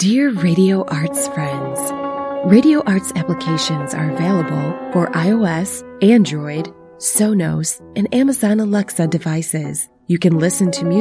Dear Radio Arts friends, Radio Arts applications are available for iOS, Android, Sonos, and Amazon Alexa devices. You can listen to music